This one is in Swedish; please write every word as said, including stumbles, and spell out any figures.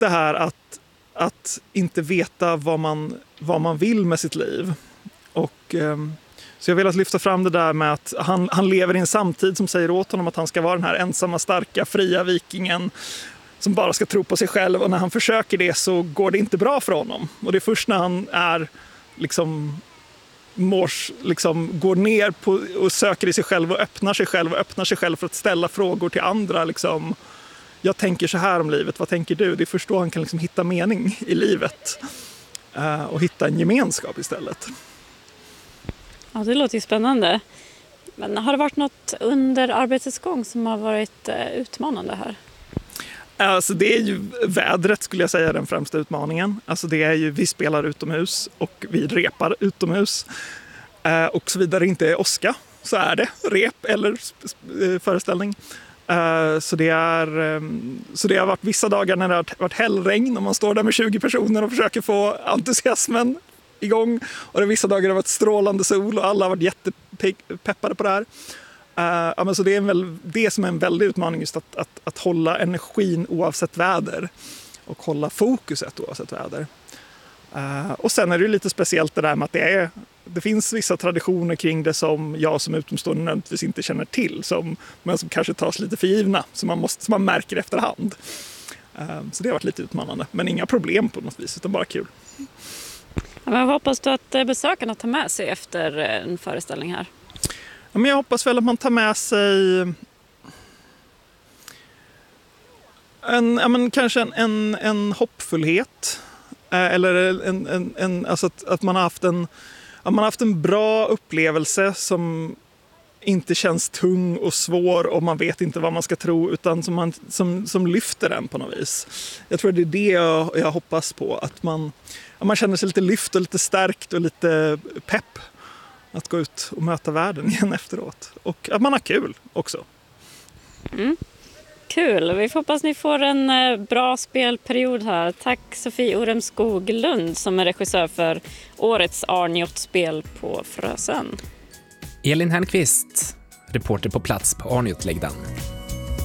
det här att, att inte veta vad man, vad man vill med sitt liv. Och, um, så jag vill att lyfta fram det där med att han, han lever i en samtid som säger åt honom att han ska vara den här ensamma, starka, fria vikingen som bara ska tro på sig själv. Och när han försöker det så går det inte bra för honom. Och det är först när han är liksom... Mors liksom går ner på och söker i sig själv och öppnar sig själv och öppnar sig själv för att ställa frågor till andra liksom, jag tänker så här om livet, vad tänker du? Det är först då han kan liksom hitta mening i livet uh, och hitta en gemenskap istället. Ja, det låter ju spännande. Men har det varit något under arbetets gång som har varit uh, utmanande här? Alltså det är ju vädret skulle jag säga den främsta utmaningen. Alltså det är ju, vi spelar utomhus och vi repar utomhus. Eh, och så vidare inte är åska så är det rep eller eh, föreställning. Eh, så, det är, eh, så det har varit vissa dagar när det har varit hällregn och man står där med tjugo personer och försöker få entusiasmen igång. Och det är vissa dagar det har varit strålande sol och alla har varit jättepeppade på det här. Uh, ja, men så det är en väl, det som är en väldig utmaning just att, att, att hålla energin oavsett väder och hålla fokuset oavsett väder. Uh, och sen är det ju lite speciellt det där med att det, är, det finns vissa traditioner kring det som jag som utomstående nödvändigtvis inte känner till som, men som kanske tas lite för givna som man, måste, som man märker efterhand. Uh, så det har varit lite utmanande men inga problem på något vis utan bara kul. Ja, men vad hoppas du att besökarna tar med sig efter en föreställning här? Ja, men jag hoppas väl att man tar med sig en, ja, men kanske en, en, en hoppfullhet. Eh, eller en, en, en, alltså att, att man har haft en, att man har haft en bra upplevelse som inte känns tung och svår och man vet inte vad man ska tro utan som, man, som, som lyfter den på något vis. Jag tror det är det jag, jag hoppas på. Att man, att man känner sig lite lyft och lite stärkt och lite pepp. Att gå ut och möta världen igen efteråt. Och att man har kul också. Mm. Kul. Vi hoppas ni får en bra spelperiod här. Tack Sofie Orem Skoglund som är regissör för årets Arniot-spel på Frösön. Elin Hernqvist, reporter på plats på Arniot-läggdan.